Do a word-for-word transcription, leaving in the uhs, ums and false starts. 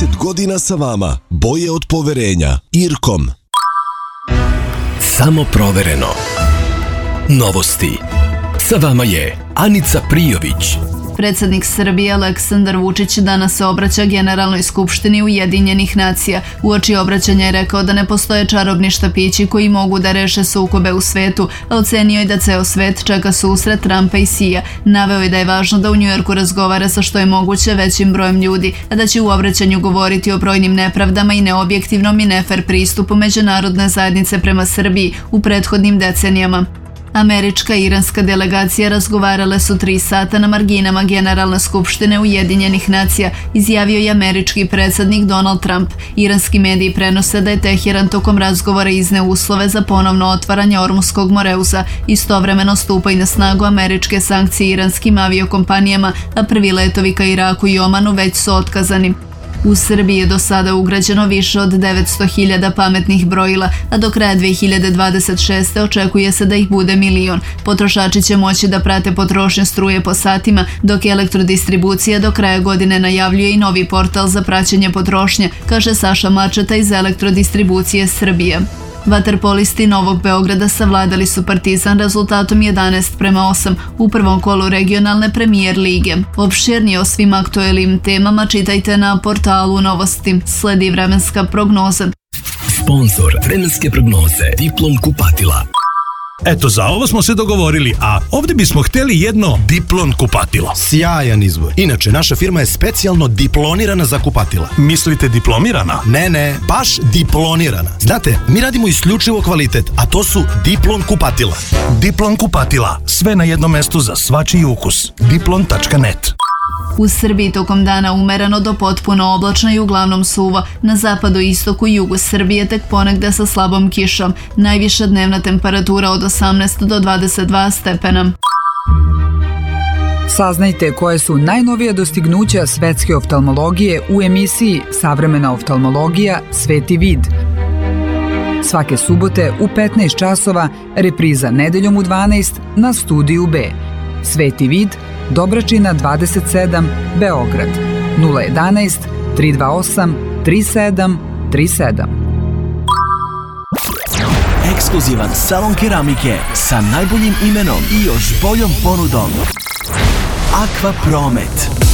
trideset godina sa vama. Boje od poverenja. Irkom. Samo provereno. Novosti. Sa vama je Anica Prijović. Predsjednik Srbije Aleksandar Vučić danas se obraća Generalnoj skupštini Ujedinjenih nacija. Uoči obraćanja je rekao da ne postoje čarobni štapići koji mogu da reše sukobe u svetu, a ocenio je da ceo svet čeka susret Trumpa i Sija. Naveo je da je važno da u Njujorku razgovara sa što je moguće većim brojem ljudi, a da će u obraćanju govoriti o brojnim nepravdama i neobjektivnom i nefer pristupu međunarodne zajednice prema Srbiji u prethodnim decenijama. Američka i iranska delegacija razgovarale su tri sata na marginama Generalne skupštine Ujedinjenih nacija, izjavio je američki predsjednik Donald Trump. Iranski mediji prenose da je Teheran tokom razgovora izneo uslove za ponovno otvaranje Ormuskog moreuza. Istovremeno stupaju na snagu američke sankcije iranskim aviokompanijama, a prvi letovi ka Iraku i Omanu već su otkazani. U Srbiji je do sada ugrađeno više od devetsto hiljada pametnih brojila, a do kraja dve hiljade dvadeset šeste. očekuje se da ih bude milion. Potrošači će moći da prate potrošnju struje po satima, dok elektrodistribucija do kraja godine najavljuje i novi portal za praćenje potrošnje, kaže Saša Mačeta iz Elektrodistribucije Srbije. Vaterpolisti Novog Beograda savladali su Partizan rezultatom jedanaest prema osam u prvom kolu regionalne premijer lige. Opširnije o svim aktuelnim temama čitajte na portalu Novosti. Sledi vremenska prognoza. Sponzor vremenske prognoze Diplom kupatila. Eto, za ovo smo se dogovorili, a ovdje bismo htjeli jedno Diplon kupatilo. Sjajan izbor. Inače, naša firma je specijalno diplonirana za kupatila. Mislite diplomirana? Ne, ne, baš diplonirana. Znate, mi radimo isključivo kvalitet, a to su Diplon kupatila. Diplon kupatila. Sve na jednom mestu za svačiji ukus. diplon tačka net. U Srbiji tokom dana umereno do potpuno oblačno i uglavnom suvo. Na zapadu i istoku i jugu Srbije tek ponegde sa slabom kišom. Najviša dnevna temperatura od osamnaest do dvadeset dva stepena. Saznajte koje su najnovije dostignuća svetske oftalmologije u emisiji Savremena oftalmologija Sveti vid. Svake subote u petnaest časova, repriza nedeljom u dvanaest na Studiju B. Sveti vid, Dobračina dvadeset sedam, Beograd, nula jedanaest, tri dva osam, tri sedam tri sedam. Ekskluzivan salon keramike sa najboljim imenom i još boljom ponudom. Aqua Promet.